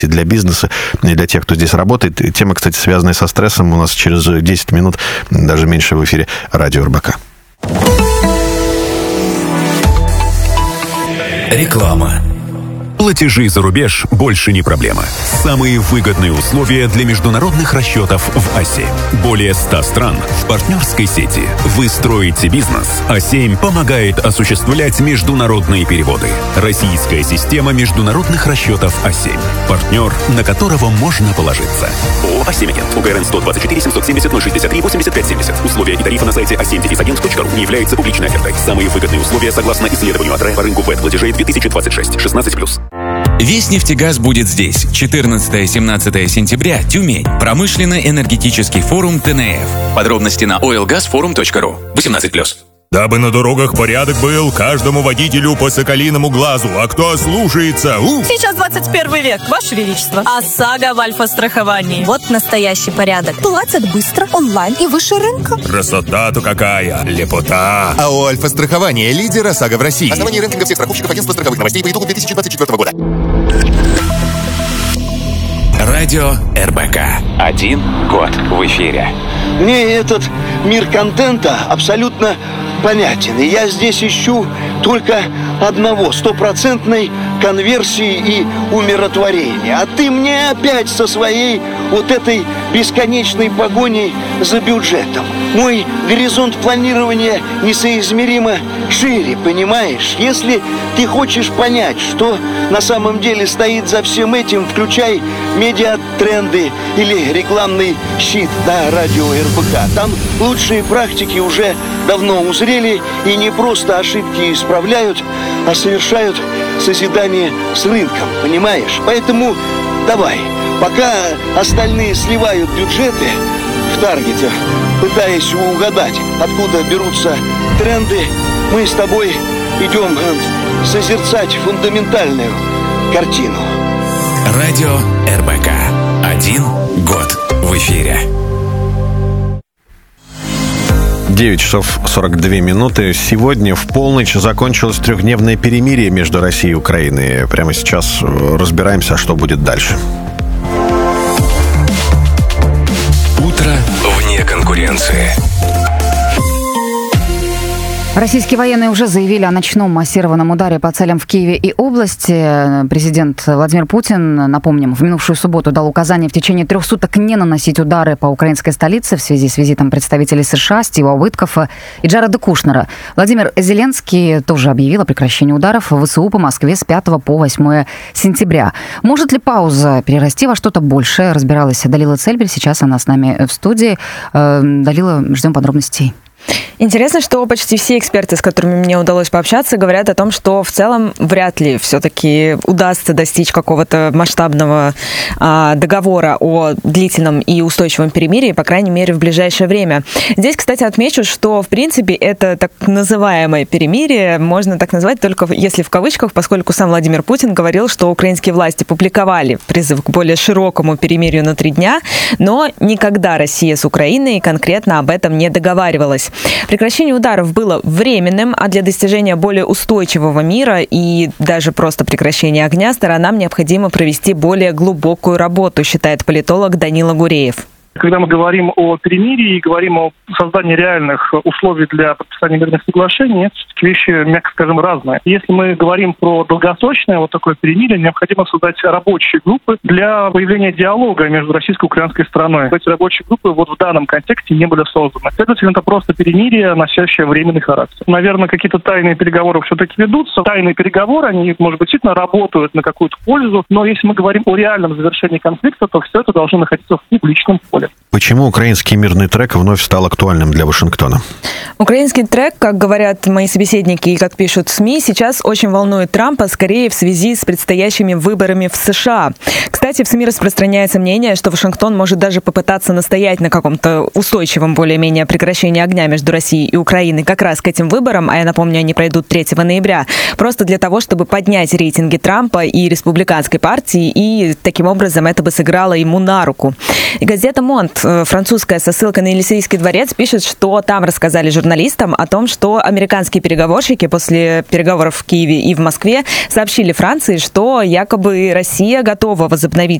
и для бизнеса, и для тех, кто здесь работает. Тема, кстати, связанная со стрессом, у нас через 10 минут, даже меньше, в эфире радио РБК. Реклама. Платежи за рубеж больше не проблема. Самые выгодные условия для международных расчетов в А7. Более 100 стран в партнерской сети. Вы строите бизнес. А7 помогает осуществлять международные переводы. Российская система международных расчетов А7. Партнер, на которого можно положиться. ООО «А7 Агент». УГРН 124 770 063 85 70. Условия и тарифы на сайте a7-agent.ru не являются публичной офертой. Самые выгодные условия согласно исследованию АТРЭ по рынку ВЭД-платежей 2026. 16+. Вестнефтегаз будет здесь. 14-17 сентября. Тюмень. Промышленно-энергетический форум ТНФ. Подробности на oilgasforum.ru. 18+. Дабы на дорогах порядок был, каждому водителю по соколиному глазу. А кто слушается? Сейчас 21 век, Ваше Величество. ОСАГО в Альфа-страховании. Вот настоящий порядок. Платят быстро, онлайн и выше рынка. Красота-то какая! Лепота! А у Альфа-страхования лидер ОСАГО в России. Основание рейтинга всех страховщиков агентства страховых новостей по итогу 2024 года. Радио РБК. 1 год в эфире. Мне этот мир контента абсолютно понятен. И я здесь ищу только одного: стопроцентной конверсии и умиротворения. А ты мне опять со своей вот этой бесконечной погоней за бюджетом. Мой горизонт планирования несоизмеримо шире, понимаешь? Если ты хочешь понять, что на самом деле стоит за всем этим, включай медиатренды или рекламный щит на радио РБК. Там лучшие практики уже давно узрели и не просто ошибки исправляют, а совершают созидание с рынком, понимаешь? Поэтому давай, пока остальные сливают бюджеты в таргете, пытаясь угадать, откуда берутся тренды, мы с тобой идем созерцать фундаментальную картину. Радио РБК. 1 год в эфире. 9 часов 42 минуты. Сегодня в полночь закончилось 3-дневное перемирие между Россией и Украиной. Прямо сейчас разбираемся, что будет дальше. Утро вне конкуренции. Российские военные уже заявили о ночном массированном ударе по целям в Киеве и области. Президент Владимир Путин, напомним, в минувшую субботу дал указание в течение 3 суток не наносить удары по украинской столице в связи с визитом представителей США Стива Уиткоффа и Джареда Кушнера. Владимир Зеленский тоже объявил о прекращении ударов в ВСУ по Москве с 5 по 8 сентября. Может ли пауза перерасти во что-то большее? Разбиралась Далила Цельбель. Сейчас она с нами в студии. Далила, ждем подробностей. Интересно, что почти все эксперты, с которыми мне удалось пообщаться, говорят о том, что в целом вряд ли все-таки удастся достичь какого-то масштабного договора о длительном и устойчивом перемирии, по крайней мере, в ближайшее время. Здесь, кстати, отмечу, что, в принципе, это так называемое перемирие можно так назвать только если в кавычках, поскольку сам Владимир Путин говорил, что украинские власти публиковали призыв к более широкому перемирию на 3 дня, но никогда Россия с Украиной конкретно об этом не договаривалась. Прекращение ударов было временным, а для достижения более устойчивого мира и даже просто прекращения огня сторонам необходимо провести более глубокую работу, считает политолог Данила Гуреев. Когда мы говорим о перемирии и говорим о создании реальных условий для подписания мирных соглашений, это все-таки вещи, мягко скажем, разные. Если мы говорим про долгосрочное вот такое перемирие, необходимо создать рабочие группы для появления диалога между российской и украинской стороной. Эти рабочие группы вот в данном контексте не были созданы. Следовательно, это просто перемирие, носящее временный характер. Наверное, какие-то тайные переговоры все-таки ведутся. Тайные переговоры, они, может быть, действительно работают на какую-то пользу, но если мы говорим о реальном завершении конфликта, то все это должно находиться в публичном поле. Почему украинский мирный трек вновь стал актуальным для Вашингтона? Украинский трек, как говорят мои собеседники и как пишут СМИ, сейчас очень волнует Трампа, скорее в связи с предстоящими выборами в США. Кстати, в СМИ распространяется мнение, что Вашингтон может даже попытаться настоять на каком-то устойчивом более-менее прекращении огня между Россией и Украиной как раз к этим выборам, а я напомню, они пройдут 3 ноября, просто для того, чтобы поднять рейтинги Трампа и республиканской партии, и таким образом это бы сыграло ему на руку. И газета «Монт», французская, со ссылкой на Елисейский дворец, пишет, что там рассказали журналистам о том, что американские переговоры переговорщики после переговоров в Киеве и в Москве сообщили Франции, что якобы Россия готова возобновить